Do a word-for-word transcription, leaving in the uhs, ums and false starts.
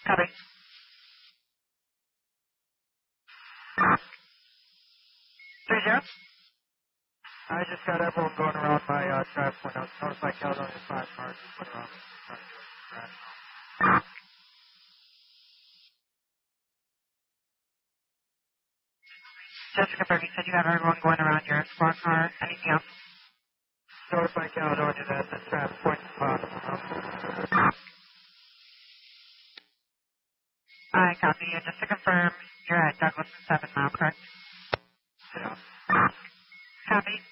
Copy. Three zero. I just got everyone going around my uh, traffic window. Notify Caledonia five cars. Put around. Just to confirm, you said you have everyone going around your squad car. Anything else? Notify Caledonia that the traffic point is possible. I copy you. Just to confirm, you're at Douglas and seven now, correct? Yeah. Copy.